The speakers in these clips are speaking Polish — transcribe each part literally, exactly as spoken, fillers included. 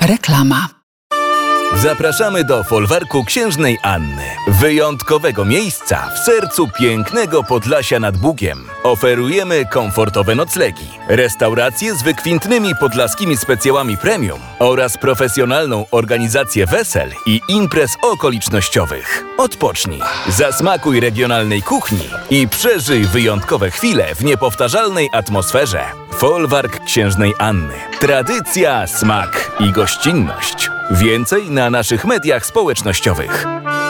Reklama. Zapraszamy do folwarku Księżnej Anny. Wyjątkowego miejsca w sercu pięknego Podlasia nad Bugiem. Oferujemy komfortowe noclegi, restauracje z wykwintnymi podlaskimi specjałami premium oraz profesjonalną organizację wesel i imprez okolicznościowych. Odpocznij, zasmakuj regionalnej kuchni i przeżyj wyjątkowe chwile w niepowtarzalnej atmosferze. Folwark Księżnej Anny. Tradycja, smak i gościnność. Więcej na naszych mediach społecznościowych.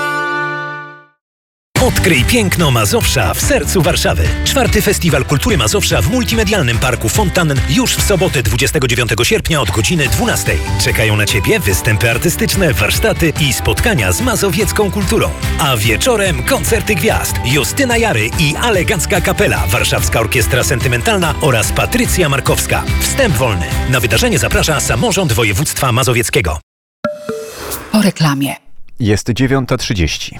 Odkryj piękno Mazowsza w sercu Warszawy. Czwarty Festiwal Kultury Mazowsza w Multimedialnym Parku Fontannen już w sobotę dwudziestego dziewiątego sierpnia od godziny dwunastej. Czekają na Ciebie występy artystyczne, warsztaty i spotkania z mazowiecką kulturą. A wieczorem koncerty gwiazd Justyna Jary i Alegancka Kapela, Warszawska Orkiestra Sentymentalna oraz Patrycja Markowska. Wstęp wolny. Na wydarzenie zaprasza Samorząd Województwa Mazowieckiego. Po reklamie. Jest dziewiąta trzydzieści.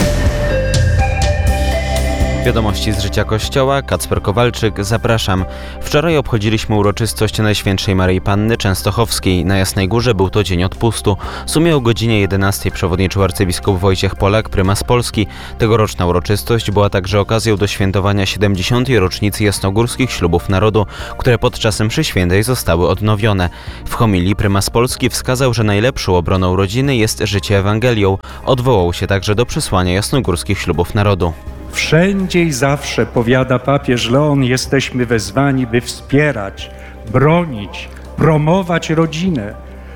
Wiadomości z życia Kościoła, Kacper Kowalczyk, zapraszam. Wczoraj obchodziliśmy uroczystość Najświętszej Maryi Panny Częstochowskiej. Na Jasnej Górze był to dzień odpustu. W sumie o godzinie jedenastej przewodniczył arcybiskup Wojciech Polak, prymas Polski. Tegoroczna uroczystość była także okazją do świętowania siedemdziesiątej rocznicy jasnogórskich ślubów narodu, które podczas mszy świętej zostały odnowione. W homilii prymas Polski wskazał, że najlepszą obroną rodziny jest życie Ewangelią. Odwołał się także do przesłania jasnogórskich ślubów narodu. Wszędzie i zawsze, powiada papież Leon, jesteśmy wezwani, by wspierać, bronić, promować rodzinę.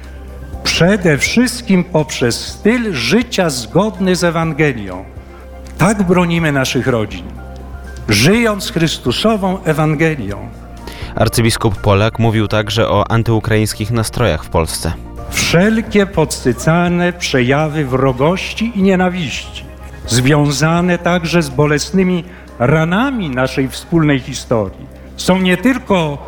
Przede wszystkim poprzez styl życia zgodny z Ewangelią. Tak bronimy naszych rodzin, żyjąc Chrystusową Ewangelią. Arcybiskup Polak mówił także o antyukraińskich nastrojach w Polsce. Wszelkie podsycane przejawy wrogości i nienawiści, związane także z bolesnymi ranami naszej wspólnej historii, są nie tylko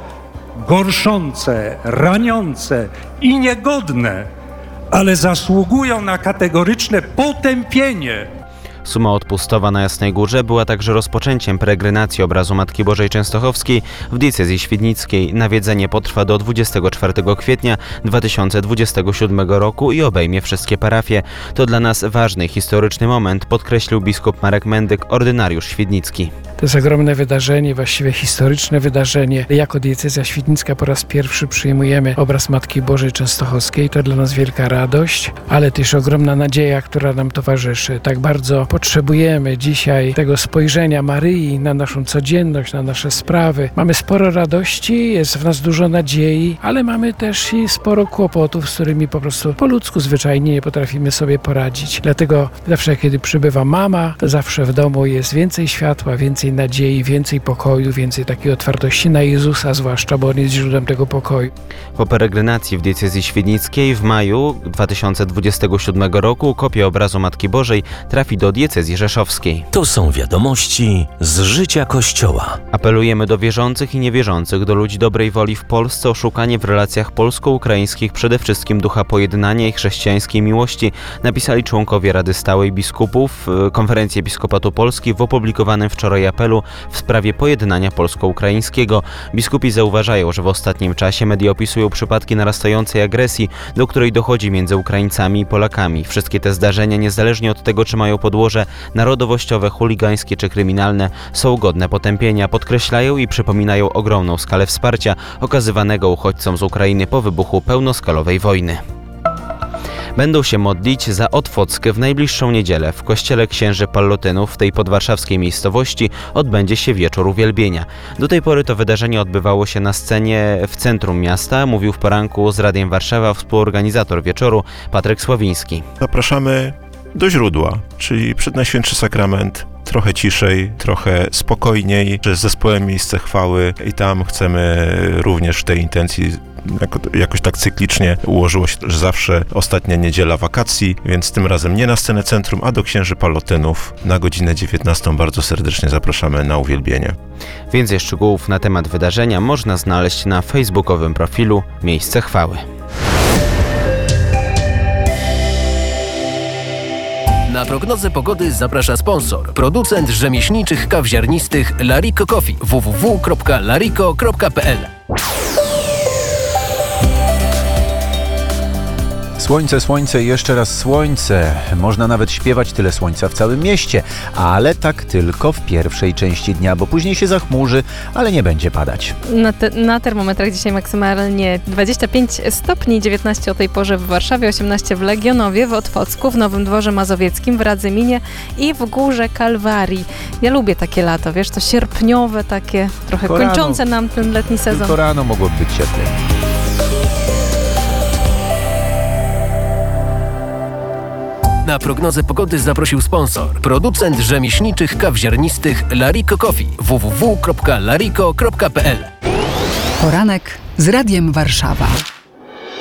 gorszące, raniące i niegodne, ale zasługują na kategoryczne potępienie. Suma odpustowa na Jasnej Górze była także rozpoczęciem peregrinacji obrazu Matki Bożej Częstochowskiej w diecezji świdnickiej. Nawiedzenie potrwa do dwudziestego czwartego kwietnia dwa tysiące dwudziestego siódmego roku i obejmie wszystkie parafie. To dla nas ważny historyczny moment, podkreślił biskup Marek Mendyk, ordynariusz świdnicki. To jest ogromne wydarzenie, właściwie historyczne wydarzenie. Jako diecezja świdnicka po raz pierwszy przyjmujemy obraz Matki Bożej Częstochowskiej. To dla nas wielka radość, ale też ogromna nadzieja, która nam towarzyszy. Tak bardzo potrzebujemy dzisiaj tego spojrzenia Maryi na naszą codzienność, na nasze sprawy. Mamy sporo radości, jest w nas dużo nadziei, ale mamy też i sporo kłopotów, z którymi po prostu po ludzku zwyczajnie nie potrafimy sobie poradzić. Dlatego zawsze, kiedy przybywa mama, to zawsze w domu jest więcej światła, więcej nadziei, więcej pokoju, więcej takiej otwartości na Jezusa zwłaszcza, bo On jest źródłem tego pokoju. Po peregrinacji w diecezji świdnickiej w maju dwa tysiące dwudziestego siódmego roku kopia obrazu Matki Bożej trafi do diecezji rzeszowskiej. To są wiadomości z życia Kościoła. Apelujemy do wierzących i niewierzących, do ludzi dobrej woli w Polsce o szukanie w relacjach polsko-ukraińskich przede wszystkim ducha pojednania i chrześcijańskiej miłości, napisali członkowie Rady Stałej Biskupów Konferencji Episkopatu Polski w opublikowanym wczoraj apelu w sprawie pojednania polsko-ukraińskiego. Biskupi zauważają, że w ostatnim czasie media opisują przypadki narastającej agresji, do której dochodzi między Ukraińcami i Polakami. Wszystkie te zdarzenia, niezależnie od tego, czy mają podłoże narodowościowe, chuligańskie czy kryminalne, są godne potępienia, podkreślają i przypominają ogromną skalę wsparcia okazywanego uchodźcom z Ukrainy po wybuchu pełnoskalowej wojny. Będą się modlić za Otwockę w najbliższą niedzielę. W kościele księży Pallotynów w tej podwarszawskiej miejscowości odbędzie się wieczór uwielbienia. Do tej pory to wydarzenie odbywało się na scenie w centrum miasta, mówił w poranku z Radiem Warszawa współorganizator wieczoru Patryk Sławiński. Zapraszamy do źródła, czyli Przednajświętszy Sakrament, trochę ciszej, trochę spokojniej, z zespołem Miejsce Chwały i tam chcemy również w tej intencji jako, jakoś tak cyklicznie ułożyło się, że zawsze ostatnia niedziela wakacji, więc tym razem nie na scenę centrum, a do księży Pallotynów na godzinę dziewiętnastą bardzo serdecznie zapraszamy na uwielbienie. Więcej szczegółów na temat wydarzenia można znaleźć na facebookowym profilu Miejsce Chwały. Na prognozę pogody zaprasza sponsor, producent rzemieślniczych kaw ziarnistych Larico Coffee w w w kropka larico kropka p l. Słońce, słońce i jeszcze raz słońce. Można nawet śpiewać tyle słońca w całym mieście, ale tak tylko w pierwszej części dnia, bo później się zachmurzy, ale nie będzie padać. Na, te, na termometrach dzisiaj maksymalnie dwadzieścia pięć stopni, dziewiętnaście o tej porze w Warszawie, osiemnaście w Legionowie, w Otwocku, w Nowym Dworze Mazowieckim, w Radzyminie i w Górze Kalwarii. Ja lubię takie lato, wiesz, to sierpniowe, takie trochę Tylko kończące rano, nam ten letni sezon. Tylko rano mogło być cieplej. Na prognozę pogody zaprosił sponsor. Producent rzemieślniczych kaw ziarnistych Larico Coffee. w w w kropka larico kropka p l. Poranek z Radiem Warszawa.